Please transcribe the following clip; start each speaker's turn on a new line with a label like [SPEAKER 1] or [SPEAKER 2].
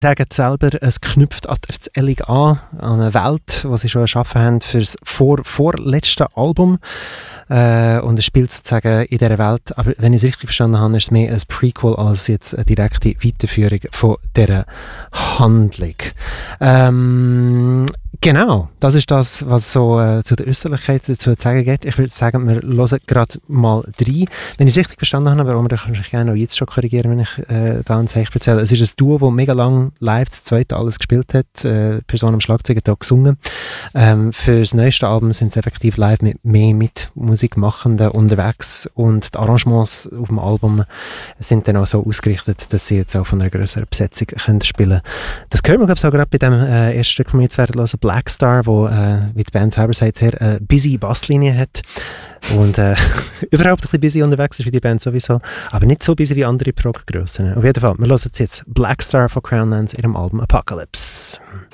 [SPEAKER 1] sagen selber, es knüpft an die Erzählung an eine Welt, die sie schon erschaffen haben für das vorletzte Album. Und es spielt sozusagen in dieser Welt, aber wenn ich es richtig verstanden habe, ist es mehr ein Prequel als jetzt eine direkte Weiterführung von dieser Handlung. Genau, das ist das, was so zu der Äußerlichkeit zu sagen geht. Ich würde sagen, wir hören gerade mal rein. Wenn ich es richtig verstanden habe, aber kann ich gerne auch jetzt schon korrigieren, wenn ich da ein Zeichen erzähle. Es ist ein Duo, das mega lang live das zweite alles gespielt hat. Person am Schlagzeug hat auch gesungen. Für das neueste Album sind sie effektiv live mit mehr Musikmachenden unterwegs und die Arrangements auf dem Album sind dann auch so ausgerichtet, dass sie jetzt auch von einer grösseren Besetzung können spielen. Das hören wir, glaube ich, auch gerade bei dem ersten Stück, das wir jetzt werden hören, Black Star, wo, wie die Band selber sagt, sehr busy Basslinie hat und überhaupt ein bisschen busy unterwegs ist wie die Band sowieso, aber nicht so busy wie andere Prog-Grössen. Auf jeden Fall, wir hören jetzt Black Star von Crownlands in ihrem Album Apocalypse.